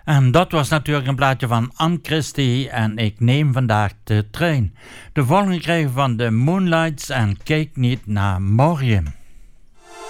En dat was natuurlijk een plaatje van Ann Christie en ik neem vandaag de trein. De volgende krijgen van de Moonlights en Kijk niet naar morgen.